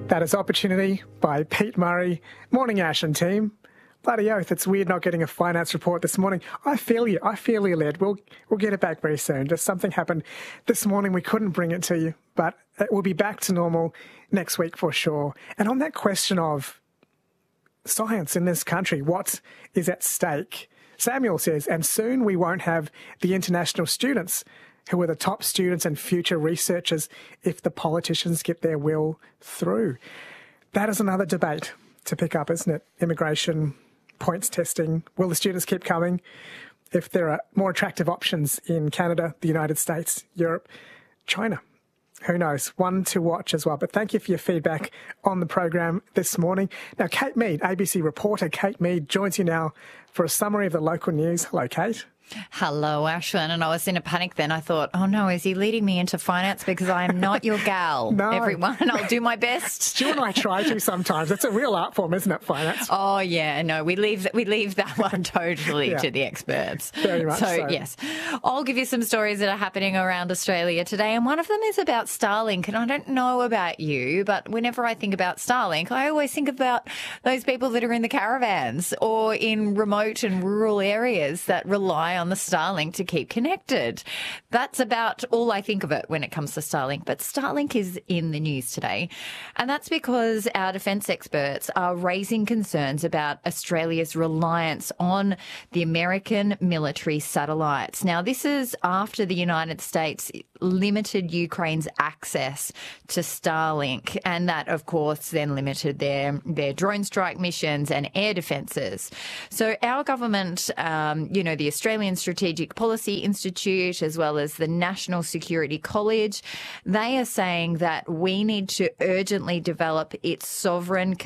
That is Opportunity by Pete Murray. Morning, Ash and team. Bloody oath, it's weird not getting a finance report this morning. I feel you, lad. We'll get it back very soon. Just something happened this morning. We couldn't bring it to you, but it will be back to normal next week for sure. And on that question of science in this country, what is at stake? Samuel says, and soon we won't have the international students who are the top students and future researchers if the politicians get their will through. That is another debate to pick up, isn't it? Immigration, points testing. Will the students keep coming if there are more attractive options in Canada, the United States, Europe, China? Who knows? One to watch as well. But thank you for your feedback on the program this morning. Now, Kate Mead, ABC reporter Kate Mead, joins you now for a summary of the local news. Hello, Kate. Hello, Ashwin. And I was in a panic then. I thought, oh no, is he leading me into finance? Because I am not your gal. No. Everyone, I'll do my best. Stu and I try to sometimes. It's a real art form, isn't it, finance? Oh yeah, no, we leave that one totally to the experts. Very much so. Yes, I'll give you some stories that are happening around Australia today, and one of them is about Starlink. And I don't know about you, but whenever I think about Starlink, I always think about those people that are in the caravans or in remote and rural areas that rely on the Starlink to keep connected. That's about all I think of it when it comes to Starlink. But Starlink is in the news today, and that's because our defence experts are raising concerns about Australia's reliance on the American military satellites. Now, this is after the United States limited Ukraine's access to Starlink, and that, of course, then limited their drone strike missions and air defences. So our government, the Australian Strategic Policy Institute, as well as the National Security College, they are saying that we need to urgently develop its sovereign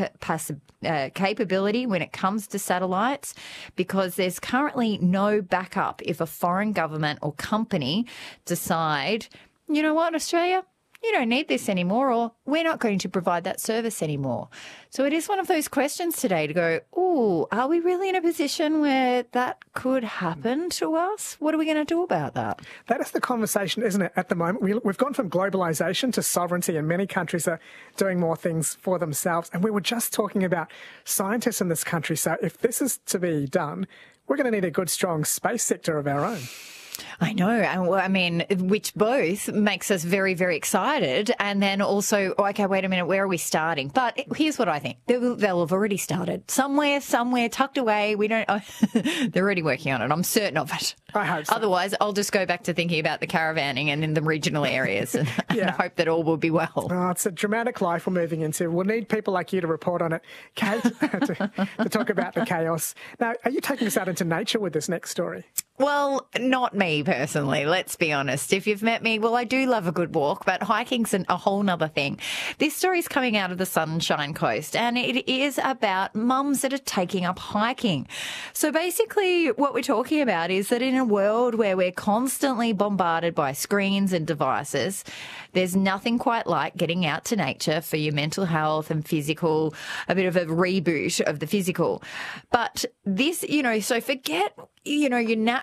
capability when it comes to satellites, because there's currently no backup if a foreign government or company decide, you know what, Australia, you don't need this anymore, or we're not going to provide that service anymore. So it is one of those questions today to go, oh, are we really in a position where that could happen to us? What are we going to do about that? That is the conversation, isn't it, at the moment? We've gone from globalisation to sovereignty, and many countries are doing more things for themselves. And we were just talking about scientists in this country. So if this is to be done, we're going to need a good, strong space sector of our own. I know. I mean, which both makes us very, very excited. And then also, okay, wait a minute, where are we starting? But here's what I think. They'll have already started. Somewhere, tucked away. They're already working on it. I'm certain of it. I hope so. Otherwise, I'll just go back to thinking about the caravanning and in the regional areas and hope that all will be well. Oh, it's a dramatic life we're moving into. We'll need people like you to report on it, Kate, to talk about the chaos. Now, are you taking us out into nature with this next story? Well, not me personally, let's be honest. If you've met me, well, I do love a good walk, but hiking's a whole nother thing. This story's coming out of the Sunshine Coast, and it is about mums that are taking up hiking. So basically what we're talking about is that in a world where we're constantly bombarded by screens and devices, there's nothing quite like getting out to nature for your mental health and physical, a bit of a reboot of the physical. But this, so forget, your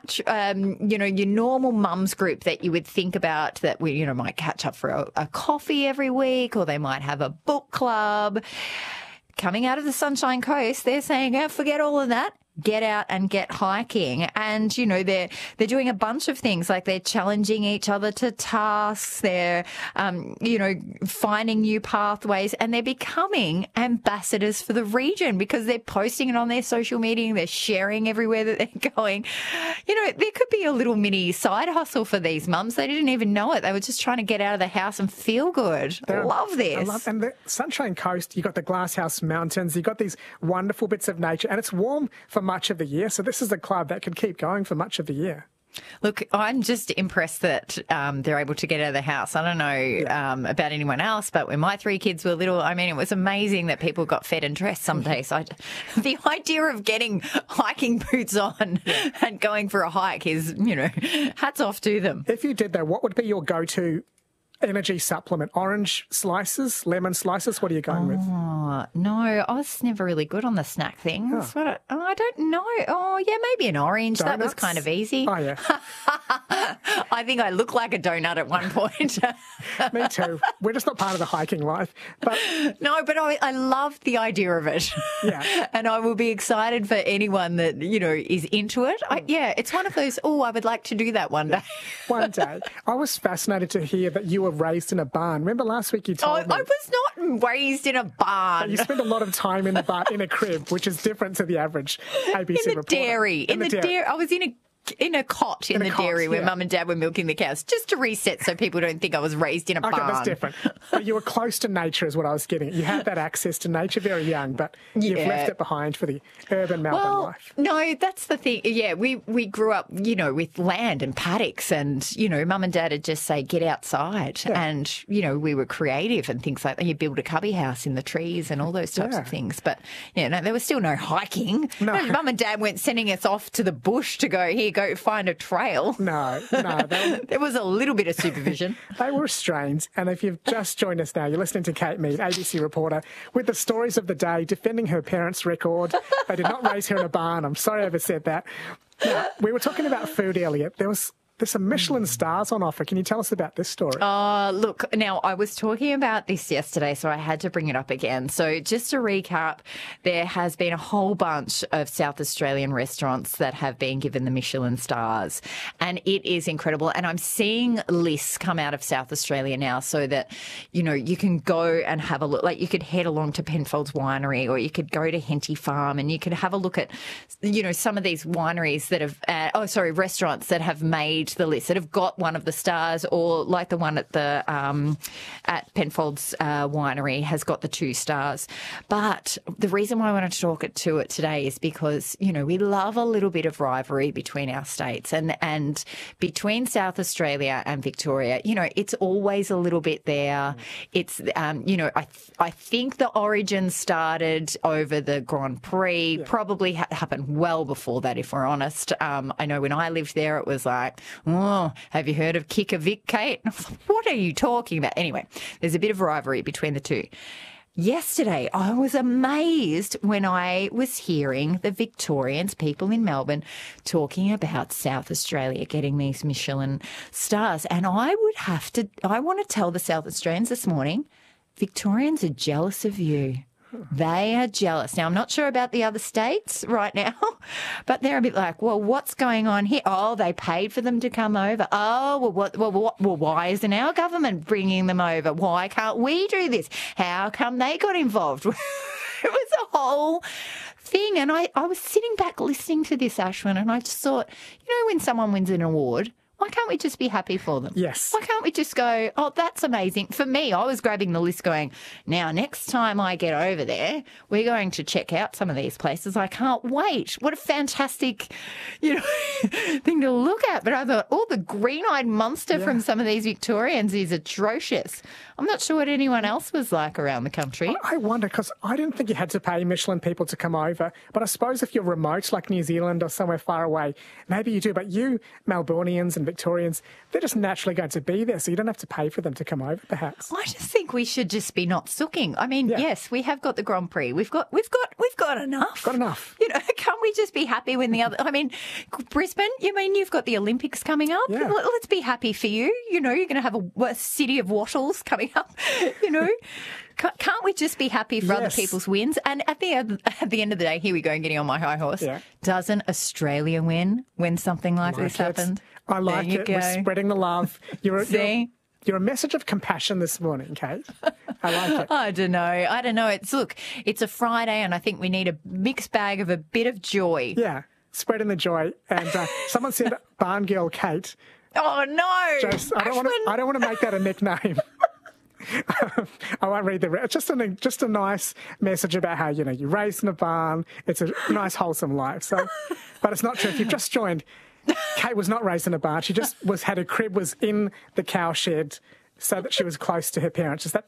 normal mums group that you would think about that we, might catch up for a coffee every week, or they might have a book club. Coming out of the Sunshine Coast, they're saying, forget all of that. Get out and get hiking. And, they're doing a bunch of things, like they're challenging each other to tasks. They're, finding new pathways, and they're becoming ambassadors for the region because they're posting it on their social media. They're sharing everywhere that they're going. There could be a little mini side hustle for these mums. They didn't even know it. They were just trying to get out of the house and feel good. I love this. And the Sunshine Coast, you've got the Glasshouse Mountains, you've got these wonderful bits of nature, and it's warm for much of the year. So this is a club that could keep going for much of the year. Look, I'm just impressed that they're able to get out of the house. I don't know about anyone else, but when my 3 kids were little, it was amazing that people got fed and dressed some days. The idea of getting hiking boots on and going for a hike is, hats off to them. If you did, though, what would be your go-to energy supplement. Orange slices, lemon slices. What are you going with? Oh, no, I was never really good on the snack things. I don't know. Oh, yeah, maybe an orange. Donuts? That was kind of easy. Oh, yeah. I think I look like a donut at one point. Me too. We're just not part of the hiking life. But No, but I love the idea of it. Yeah. And I will be excited for anyone that, is into it. Yeah, it's one of those, I would like to do that one day. one day, I was fascinated to hear that you were raised in a barn. Remember last week you told me? I was not raised in a barn. You spend a lot of time in the barn, in a crib, which is different to the average ABC in the reporter. dairy. In the dairy. I was in a cot in the dairy where Mum and Dad were milking the cows, just to reset so people don't think I was raised in a barn. Okay, that's different. But you were close to nature is what I was getting at. You had that access to nature very young, but you've left it behind for the urban Melbourne life. No, that's the thing. Yeah, we grew up, with land and paddocks and, Mum and Dad would just say, get outside. Yeah. And, we were creative and things like that. You build a cubby house in the trees and all those types of things. But, there was still no hiking. No. Mum and Dad weren't sending us off to the bush to go, here, go find a trail. No. There was a little bit of supervision. They were restrained. And if you've just joined us now, you're listening to Kate Mead, ABC reporter, with the stories of the day, defending her parents' record. They did not raise her in a barn. I'm sorry I ever said that. Now, we were talking about food earlier. There's some Michelin stars on offer. Can you tell us about this story? Look, now I was talking about this yesterday, so I had to bring it up again. So just to recap, there has been a whole bunch of South Australian restaurants that have been given the Michelin stars, and it is incredible. And I'm seeing lists come out of South Australia now so that, you can go and have a look. Like you could head along to Penfolds Winery, or you could go to Henty Farm and you could have a look at, some of these wineries that have, restaurants that have made the list, that have got one of the stars, or like the one at the at Penfolds Winery has got the 2 stars. But the reason why I wanted to talk to it today is because we love a little bit of rivalry between our states and between South Australia and Victoria. It's always a little bit there. It's I think the origin started over the Grand Prix. Probably happened well before that, if we're honest. I know when I lived there, it was like, oh, have you heard of Kikavik, Kate? I was like, what are you talking about? Anyway, there's a bit of rivalry between the two. Yesterday, I was amazed when I was hearing the Victorians, people in Melbourne, talking about South Australia getting these Michelin stars. And I want to tell the South Australians this morning, Victorians are jealous of you. They are jealous. Now, I'm not sure about the other states right now, but they're a bit like, well, what's going on here? Oh, they paid for them to come over. Oh, why isn't our government bringing them over? Why can't we do this? How come they got involved? It was a whole thing. And I was sitting back listening to this, Ashwin, and I just thought, when someone wins an award, why can't we just be happy for them? Yes. Why can't we just go, oh, that's amazing? For me, I was grabbing the list going, now, next time I get over there, we're going to check out some of these places. I can't wait. What a fantastic, thing to look at. But I thought, the green-eyed monster from some of these Victorians is atrocious. I'm not sure what anyone else was like around the country. I wonder, because I didn't think you had to pay Michelin people to come over. But I suppose if you're remote, like New Zealand or somewhere far away, maybe you do. But you, Melbournians and Victorians, they're just naturally going to be there, so you don't have to pay for them to come over, perhaps. I just think we should just be not sooking. I mean, yes, we have got the Grand Prix. We've got enough. Got enough. Can't we just be happy when the other? I mean, Brisbane. You've got the Olympics coming up. Yeah. Let's be happy for you. You're going to have a city of wattles coming up. Can't we just be happy for other people's wins? And at the end of the day, here we go, getting on my high horse. Yeah. Doesn't Australia win when something like this happened? I like it. We're spreading the love. You're a message of compassion this morning, Kate. I like it. I don't know. It's a Friday, and I think we need a mixed bag of a bit of joy. Yeah, spreading the joy. And someone said, "Barn Girl Kate." Oh no! Jose, I don't want to make that a nickname. I won't read the rest. Just a nice message about how you're raised in a barn. It's a nice, wholesome life. So, but it's not true. If you've just joined, Kate was not raised in a barn. She just had her crib was in the cow shed, so that she was close to her parents. Is that the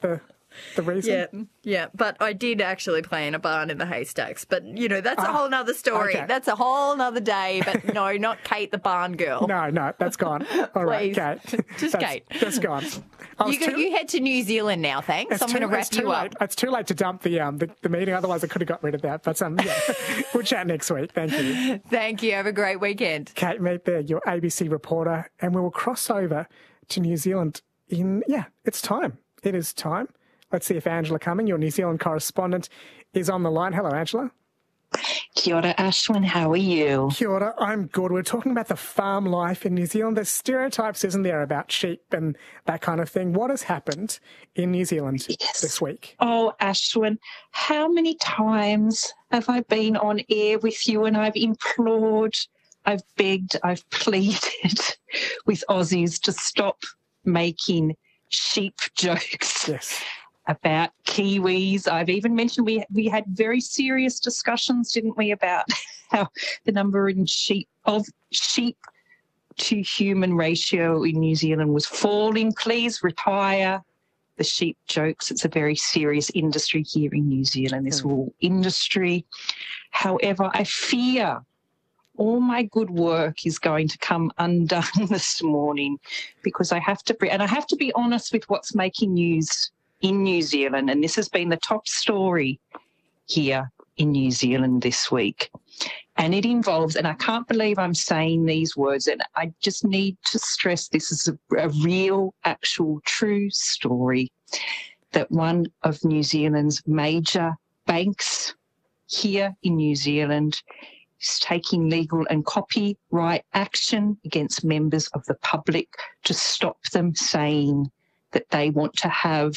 the reason? Yeah. But I did actually play in a barn in the haystacks. But, that's a whole nother story. Okay. That's a whole nother day. But no, not Kate the barn girl. No, that's gone. All right, Kate. Kate. That's gone. You head to New Zealand now, thanks. I'm going to wrap you up. It's too late to dump the meeting, otherwise I could have got rid of that. But we'll chat next week. Thank you. Thank you. Have a great weekend. Kate Mead there, your ABC reporter, and we will cross over to New Zealand it's time. It is time. Let's see if Angela Cumming, your New Zealand correspondent, is on the line. Hello, Angela. Kia ora, Ashwin. How are you? Kia ora. I'm good. We're talking about the farm life in New Zealand. There's stereotypes, isn't there, about sheep and that kind of thing. What has happened in New Zealand this week? Oh, Ashwin, how many times have I been on air with you and I've implored, I've begged, I've pleaded with Aussies to stop making sheep jokes about Kiwis. I've even mentioned we had very serious discussions, didn't we, about how the number of sheep to human ratio in New Zealand was falling. Please retire the sheep jokes. It's a very serious industry here in New Zealand, this wool industry. However, I fear all my good work is going to come undone this morning because I have to be honest with what's making news in New Zealand, and this has been the top story here in New Zealand this week. And it involves, and I can't believe I'm saying these words, and I just need to stress this is a real, actual, true story, that one of New Zealand's major banks here in New Zealand is taking legal and copyright action against members of the public to stop them saying that they want to have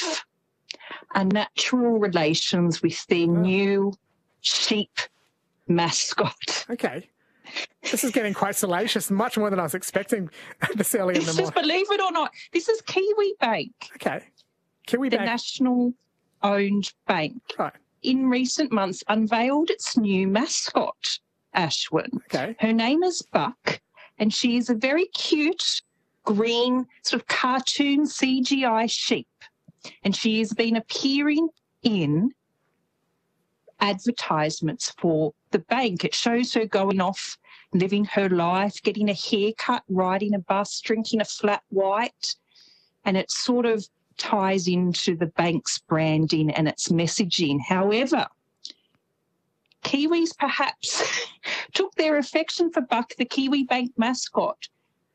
unnatural relations with their new sheep mascot. Okay. This is getting quite salacious, much more than I was expecting this early in the morning. Believe it or not, this is Kiwi Bank. Okay. Kiwi Bank. The national-owned bank. Right. In recent months unveiled its new mascot, Ashwin. Okay. Her name is Buck, and she is a very cute, green, sort of cartoon CGI sheep. And she has been appearing in advertisements for the bank. It shows her going off, living her life, getting a haircut, riding a bus, drinking a flat white, and it sort of ties into the bank's branding and its messaging. However, Kiwis perhaps took their affection for Buck, the Kiwi Bank mascot,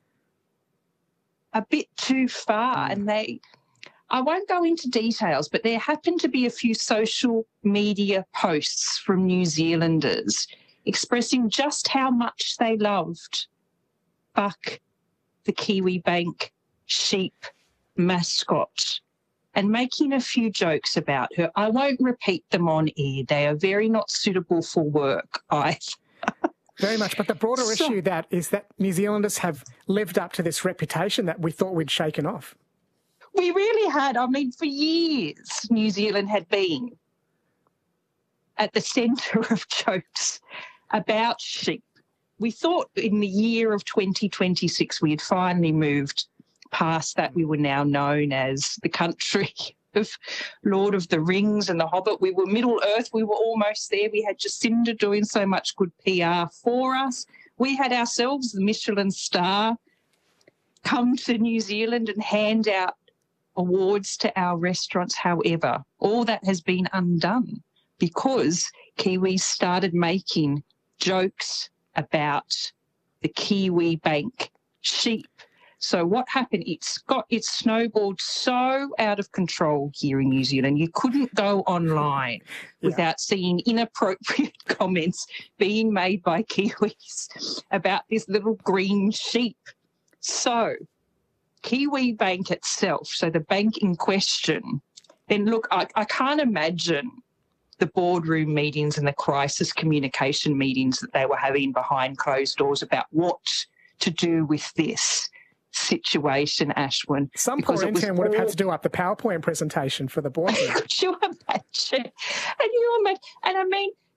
a bit too far, and I won't go into details, but there happened to be a few social media posts from New Zealanders expressing just how much they loved Buck, the Kiwi Bank sheep mascot, and making a few jokes about her. I won't repeat them on air. They are very not suitable for work, Very much. But the broader issue is that New Zealanders have lived up to this reputation that we thought we'd shaken off. We really had. I mean, for years, New Zealand had been at the centre of jokes about sheep. We thought in the year of 2026 we had finally moved past that. We were now known as the country of Lord of the Rings and The Hobbit. We were Middle Earth. We were almost there. We had Jacinda doing so much good PR for us. We had ourselves the Michelin star come to New Zealand and hand out awards to our restaurants. However, all that has been undone because Kiwis started making jokes about the Kiwi Bank sheep. So what happened? It snowballed so out of control here in New Zealand. You couldn't go online without seeing inappropriate comments being made by Kiwis about this little green sheep. So Kiwi Bank itself, so the bank in question, then look, I can't imagine the boardroom meetings and the crisis communication meetings that they were having behind closed doors about what to do with this situation, Ashwin. Some poor intern would have had to do up the PowerPoint presentation for the boardroom. Could you imagine? And I mean,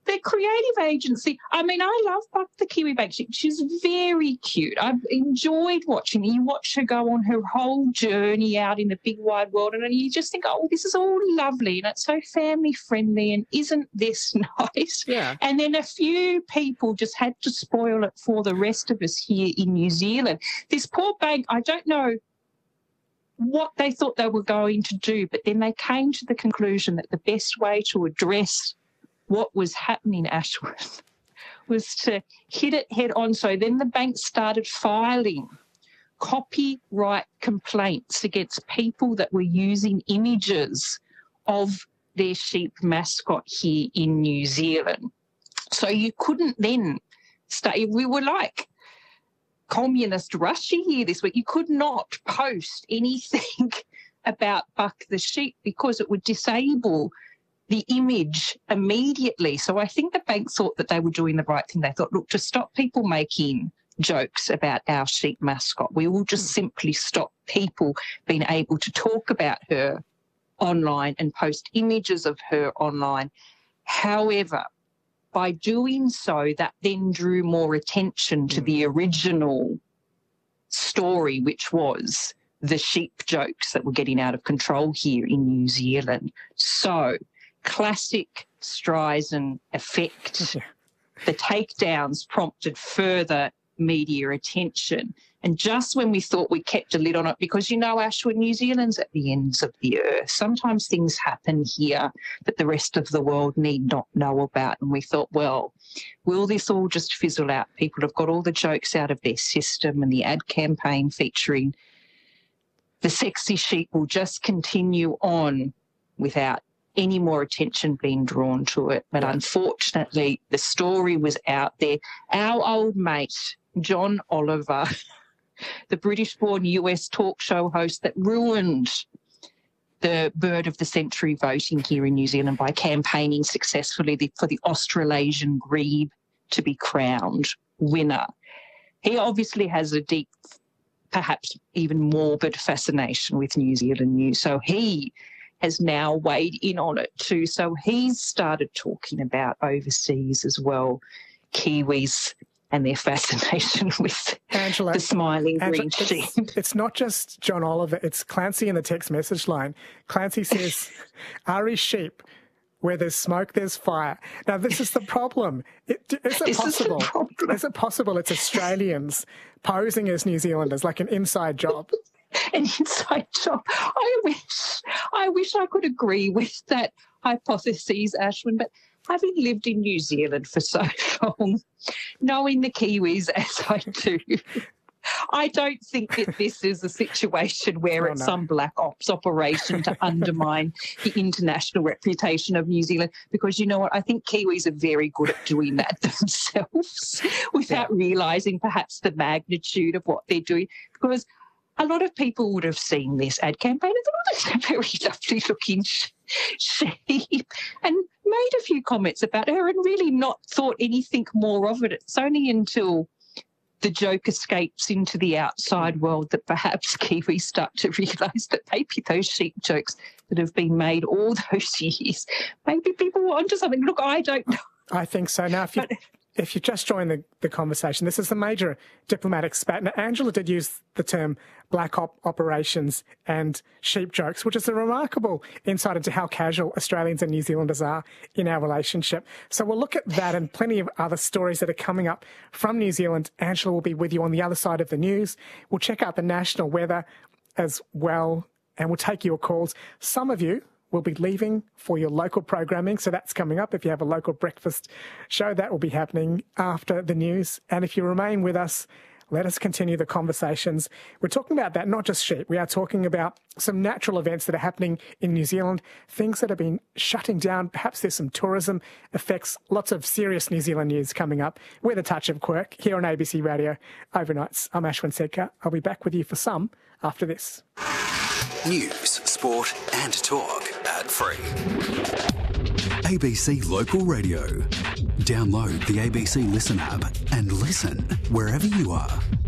the creative agency, I mean, I love Buck the Kiwi Baked Sheep. She's very cute. I've enjoyed watching her. You watch her go on her whole journey out in the big wide world, and you just think, oh, this is all lovely and it's so family friendly, and isn't this nice? Yeah. And then a few people just had to spoil it for the rest of us here in New Zealand. This poor bank, I don't know what they thought they were going to do, but then they came to the conclusion that the best way to address what was happening, Ashworth, was to hit it head on. So then the bank started filing copyright complaints against people that were using images of their sheep mascot here in New Zealand. So you couldn't then stay. We were like communist Russia here this week. You could not post anything about Buck the sheep because it would disable the image immediately. So I think the bank thought that they were doing the right thing. They thought, look, to stop people making jokes about our sheep mascot, we will just simply stop people being able to talk about her online and post images of her online. However, by doing so, that then drew more attention to the original story, which was the sheep jokes that were getting out of control here in New Zealand. So classic Streisand effect. The takedowns prompted further media attention. And just when we thought we kept a lid on it, because, you know, Ashwood, New Zealand's at the ends of the earth. Sometimes things happen here that the rest of the world need not know about. And we thought, well, will this all just fizzle out? People have got all the jokes out of their system, and the ad campaign featuring the sexy sheep will just continue on without any more attention being drawn to it. But unfortunately, the story was out there. Our old mate, John Oliver, the British-born US talk show host that ruined the bird of the century voting here in New Zealand by campaigning successfully for the Australasian grebe to be crowned winner. He obviously has a deep, perhaps even morbid fascination with New Zealand news. So he has now weighed in on it too. So he's started talking about overseas as well, Kiwis and their fascination with Angela, the smiling green sheep. It's not just John Oliver, it's Clancy in the text message line. Clancy says, Ari sheep, where there's smoke, there's fire. Now, this is the problem. Is it possible it's Australians posing as New Zealanders, like an inside job? An inside job. I wish I could agree with that hypothesis, Ashwin, but having lived in New Zealand for so long, knowing the Kiwis as I do, I don't think that this is a situation where it's some black ops operation to undermine the international reputation of New Zealand, because you know what? I think Kiwis are very good at doing that themselves without realising perhaps the magnitude of what they're doing, because a lot of people would have seen this ad campaign and thought, oh, that's a very lovely looking sheep, and made a few comments about her and really not thought anything more of it. It's only until the joke escapes into the outside world that perhaps Kiwis start to realise that maybe those sheep jokes that have been made all those years, maybe people were onto something. Look, I don't know. I think so. Now, if you just join the conversation, this is a major diplomatic spat. Now, Angela did use the term black op operations and sheep jokes, which is a remarkable insight into how casual Australians and New Zealanders are in our relationship. So we'll look at that and plenty of other stories that are coming up from New Zealand. Angela will be with you on the other side of the news. We'll check out the national weather as well, and we'll take your calls. Some of you will be leaving for your local programming, so that's coming up. If you have a local breakfast show, that will be happening after the news. And if you remain with us, let us continue the conversations. We're talking about that, not just sheep. We are talking about some natural events that are happening in New Zealand, things that have been shutting down. Perhaps there's some tourism effects, lots of serious New Zealand news coming up with a touch of quirk here on ABC Radio Overnights. I'm Ashwin Sedkar. I'll be back with you for some after this. News, sport and talk ad-free. ABC Local Radio. Download the ABC Listen app and listen wherever you are.